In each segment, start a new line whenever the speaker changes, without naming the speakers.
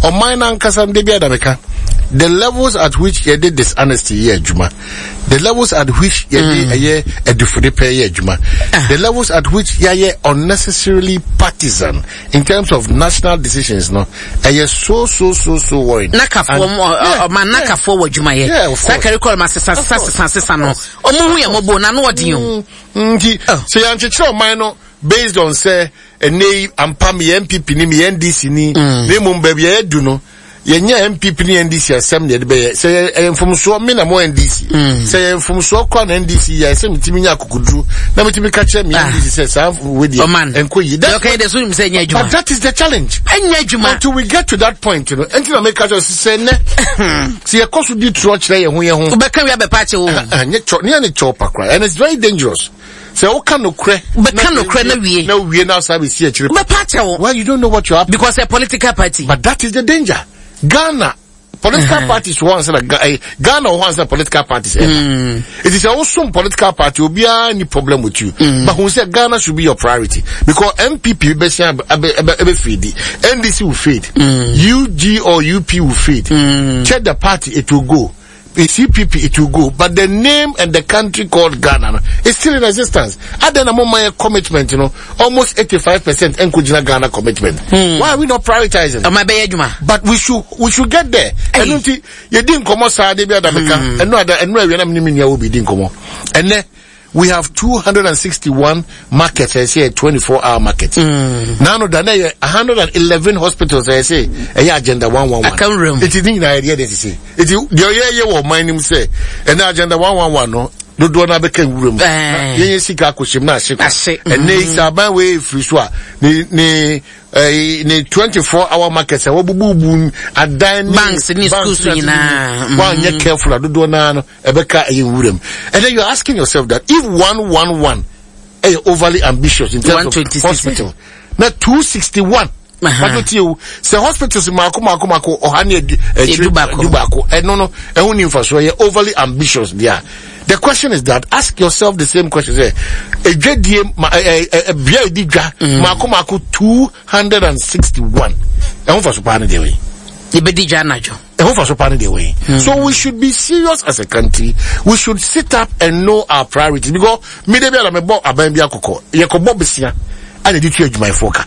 minor Kasam Debia Dameka. The levels at which you did dishonesty here, Juma. The levels at which you did a different pay, Juma. The levels at which you unnecessarily partisan in terms of national decisions, no. So worried.
Naka form or man naka forward, Juma.
Yeah, of course.
Sakari call Master Sassano. Omuya Mobona, no, what do you?
So you're minor based on, say, a name and Pami MPP, Nimi NDC, Name baby, do no. Yenya MPP ni NDC assembly de be say from so me na mo NDC say from so kwa NDC ya say mitimi nya kokudru na mitimi ka che me NDC say sa we dey enkoyi
okay the so him say nya adwuma
but that is the challenge
anya adwuma
until we get to that point you know until make us say ne see e cost di tro kire ye ho
ubeka wi abepa che wo
anya cho ne ani cho pakra and it's very dangerous. So what can no cre? No we now service here. Well, you don't know what you are
because a political party.
But that is the danger. Ghana political parties once Ghana once a political parties. It is also political party will be any problem with you. But who said Ghana should be your priority because MPP be feed, NDC will feed, UG or UP will feed. Check the party, it will go. CPP it will go, but the name and the country called Ghana is still in existence. I don't know my commitment, you know, almost 85% Nkujina Ghana commitment. Why are we not prioritizing? But we should get there. And you didn't come out Saudi America, and no other, and no will be didn't come out. And then we have 261 markets, I say 24-hour markets. Now, 111 hospitals, I say, agenda 111.
I can't remember.
It is in the idea that you see. It is the year what my name say, and agenda 111, no. Do na beke room. Ye sika kushim na shiko. And ne saban we friswa. Ni 24-hour market say wo bubu adan
banks ni schools na.
One ye careful do na no ebeka e room. And then you're asking yourself that if 111 is overly ambitious in terms of hospital. Now 261 but you say hospitals mako ohani dubako no ehuni infrastructure ye overly ambitious there. The question is that ask yourself the same question say mako 261 ehun for supane the way so we should be serious as a country. We should sit up and know our priorities because me dey be ala me bo aban bi akoko ye ko bo besia and dey tu adwuma foka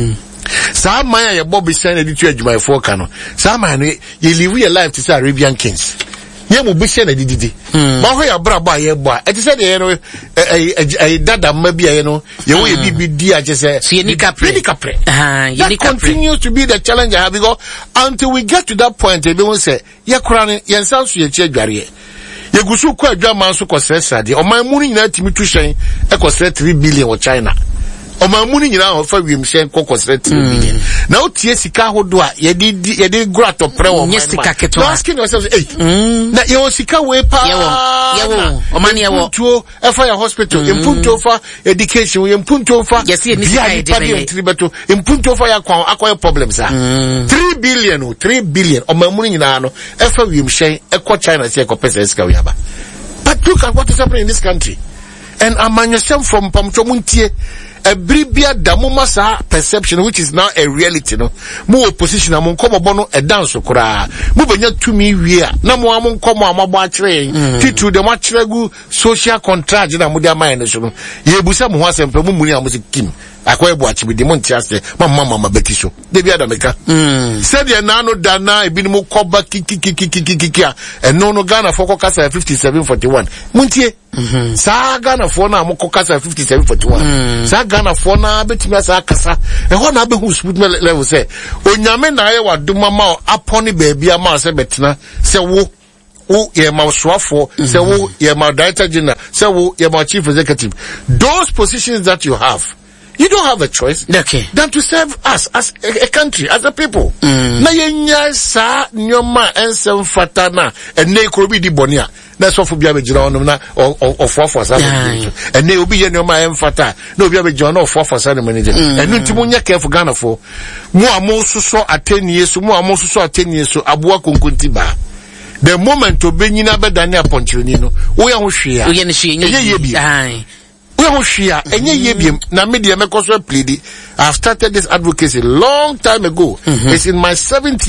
sa man ya Bobby Sen editu adwuma foka no sa man ye live your life to say Arabian kings ye mo besia na dididi ba ho ya braba ye bo e ti say de no dada ma bia ye no ye wo ye bibidi a je say kapre that continues to be the challenge I have because until we get to that point we won't say ye kura ne ye nsa so ye chi adware ye gusu kwa adwama so kosesa de o man mu ni nyina timi tu hyen e kosesa 3 billion wo China. Omamuni nyina ho fa wiem hyen kokosre 3 billion. Na otie sika hodo a ye de grato pre wo man. Asking yourself na ye sika we pa.
Yewo. Omani yewo.
Tuo e fa ya hospital, impunto fa education, impunto fa.
Yes, ye sika e de
beto. Impunto fa ya akwa problems a. 3 billion. Omamuni nyina no e fa wiem hyen e ko China se e ko pesa sika we aba. But look at what is happening in this country. And amanyosem from Pamchomuntie a bribia damumasa perception which is now a reality no mo opposition amon komo bono e dance kura mo benya tumi wia na mo amon komo amabo akire titu de mo akire gu social contract na mo de amaye so no ye busa mo asem pe mo muni amusikim akwa ebu achibi de mo ntiase mama beti so de bia da meka said ye na no dana ebi mo koba kiki no Ghana for kokasa 5741 muntie sa Ghana for na mo kokasa 5741 sa Ghana for na betimi asa kasa e ho na be hu smooth level say onyame na ye wadoma ma aponi baby ama se betina se wo ye ma swafo se wo ye ma director general se wo ye ma chief executive. Those positions that you have, you don't have a choice than to serve us as a country, as a people. Na yenya sa nyoma ensem fatana ene krobi di bonia. That's what bia be jira onum na of for ene obi ye nyoma emfata na obi be jira na of for sa manager. Enu ntimu nya careful Ghana for mu amosuso atenie so aboa konkonti ba. The moment obenyina bedane aponchironi no wo ya ho hwe a
wo ye ne hwe ye
bi enye yebiem na media mekoso plead. I've started this advocacy long time ago. It's in my 70th